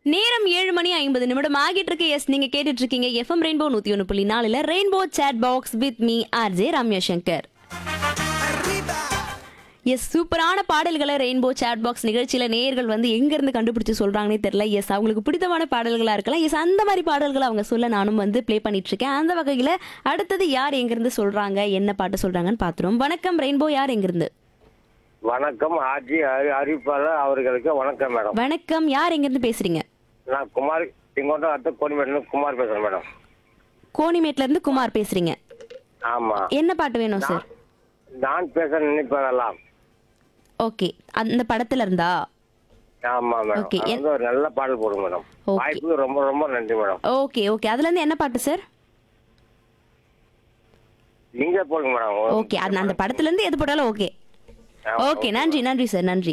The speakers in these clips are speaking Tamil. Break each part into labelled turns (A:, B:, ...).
A: நேரம் 7:50 ஆகிட்டு இருக்கு. எஸ், நீங்க கேட்டுட்டு இருக்கீங்க FM rainbow 101.4 rainbow chat box with me RJ Ramya Shankar. S, சூப்பரான பாடல்களை ரெயின்போ சாட் பாக்ஸ் நிகழ்ச்சியில நேயர்கள் வந்து எங்க இருந்து கண்டுபிடிச்சு சொல்றாங்கன்னே தெரியல. எஸ், அவங்களுக்கு பிடித்தமான பாடல்களா இருக்கலாம். எஸ், அந்த மாதிரி பாடல்களை அவங்க சொல்ல நானும் வந்து ப்ளே பண்ணிட்டு இருக்கேன். அந்த வகையில அடுத்தது யார் எங்க இருந்து சொல்றாங்க, என்ன பாட்டு சொல்றாங்கன்னு பாத்துறோம். வணக்கம் ரெயின்போ, யார் எங்க இருந்து?
B: வணக்கம் ஆர்ஜி அறிவிப்பாளர் அவர்களுக்கு வணக்கம் மேடம்.
A: வணக்கம், யார் எங்க இருந்து பேசுறீங்க?
B: நான் குமார் செங்கோட்டம் அடுத்த கோணிமேட்ல குமார் பேசுறேன் மேடம்.
A: கோணிமேட்ல இருந்து குமார் பேசுறீங்க.
B: ஆமா,
A: என்ன பாட்டு வேணும் சார்?
B: நான் பேச நினைப்பதெல்லாம்.
A: ஓகே, அந்த படத்துல இருந்தா?
B: ஆமா மேடம்.
A: Okay,
B: அது வந்து ஒரு நல்ல பாடல் போடுங்க மேடம்.
A: Okay.
B: வாய்ப்புக்கு ரொம்ப ரொம்ப நன்றி மேடம்.
A: ஓகே ஓகே, அதுல இருந்து என்ன பாட்டு சார்?
B: நீங்க போடுங்க மேடம்.
A: ஓகே, அந்த படத்துல இருந்து எது போட்டாலும் ஓகே. ஓகே, நன்றி நன்றி சார், நன்றி.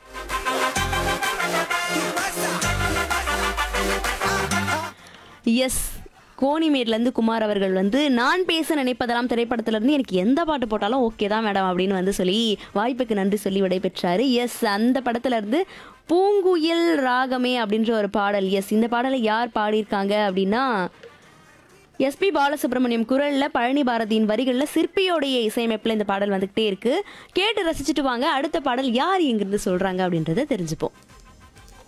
A: எஸ், கோணிமேட்ல இருந்து குமார் அவர்கள் வந்து நான் பேச நினைப்பதெல்லாம் திரைப்படத்துல இருந்து எனக்கு எந்த பாட்டு போட்டாலும் ஓகே தான் மேடம் அப்படின்னு வந்து சொல்லி வாய்ப்புக்கு நன்றி சொல்லி விடைபெற்றாரு. எஸ், அந்த படத்துல இருந்து பூங்குயில் ராகமே அப்படின்ற ஒரு பாடல். எஸ், இந்த பாடலை யார் பாடியிருக்காங்க அப்படின்னா எஸ்பி பாலசுப்ரமணியம் குரல்ல, பழனி பாரதியின் வரிகள்ல, சிற்பியோடைய இசையமைப்புல இந்த பாடல் வந்துகிட்டே இருக்கு. கேட்டு ரசிச்சுட்டு வாங்க. அடுத்த பாடல் யார் எங்கிருந்து சொல்றாங்க அப்படின்றத தெரிஞ்சுப்போம்.